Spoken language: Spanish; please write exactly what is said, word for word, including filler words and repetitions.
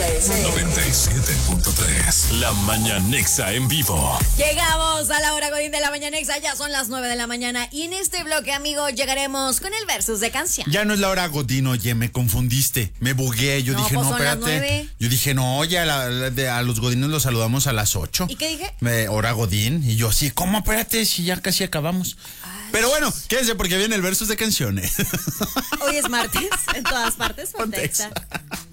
noventa y siete punto tres. La Mañanexa en vivo. Llegamos a la hora godín de la Mañanexa, ya son las nueve de la mañana y en este bloque, amigo, llegaremos con el versus de canción. Ya no es la hora godín, oye, me confundiste, me bugué, yo No, dije, pues no, son las espérate. nueve. Yo dije, no, oye, a, la- la- de- a los godines los saludamos a las ocho. ¿Y qué dije? Me, hora godín, y yo así, ¿cómo? Espérate, si ya casi acabamos. Pero bueno, quédense porque viene el versus de canciones. Hoy es martes, en todas partes, Pontexa. Pontexa.